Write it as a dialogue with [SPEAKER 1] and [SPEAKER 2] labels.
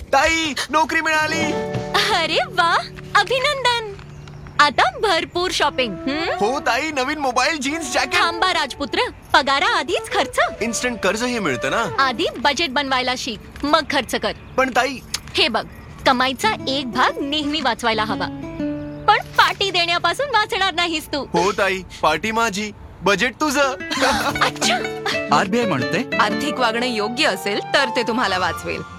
[SPEAKER 1] ताई नोकरी मिळाली.
[SPEAKER 2] अरे वा, अभिनंदन. आता भरपूर शॉपिंग.
[SPEAKER 1] हो ताई, नवीन मोबाईल, जीन्स, जॅकेट.
[SPEAKER 2] थांबा राजपुत्र, पगारा आधीच खर्च.
[SPEAKER 1] इन्स्टंट कर्जही मिळतं ना.
[SPEAKER 2] आधी बजेट बनवायला शिक, मग खर्च कर.
[SPEAKER 1] पण ताई,
[SPEAKER 2] हे बघ, कमाईचा एक भाग नेहमी वाचवायला हवा, पण पार्टी देण्यापासून वाचणार नाहीस तू.
[SPEAKER 1] हो ताई, पार्टी माझी, बजेट तुझं.
[SPEAKER 2] अच्छा.
[SPEAKER 3] आरबीआय म्हणते
[SPEAKER 4] आर्थिक वागणं योग्य असेल तर ते तुम्हाला वाचवेल.